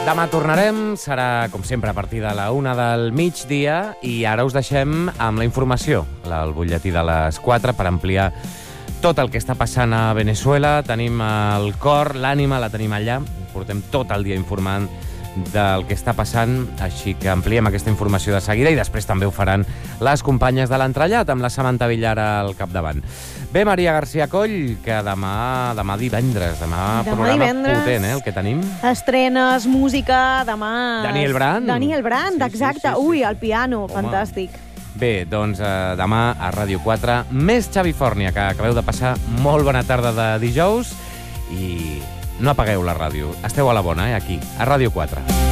Demà tornarem, serà com sempre a partir de la 1 del migdia i ara us deixem amb la informació, el butlletí de les 4 per ampliar tot el que està passant a Venezuela. Tenim el cor, l'ànima, la tenim allà, portem tot el dia informant del que està passant, així que ampliem aquesta informació de seguida i després també ho faran les companyes de l'entrellat amb la Samantha Villar al capdavant. Bé, Maria García Coll, que demà divendres, demà programa divendres, potent, el que tenim. Estrenes, música, demà... Daniel Brand, exacte. Sí. Ui, al piano, Home. fantàstic. Bé, doncs demà a Ràdio 4, més Xavi Fòrnia, que acabeu de passar molt bona tarda de dijous i no apagueu la ràdio. Esteu a la bona, aquí, a Ràdio 4.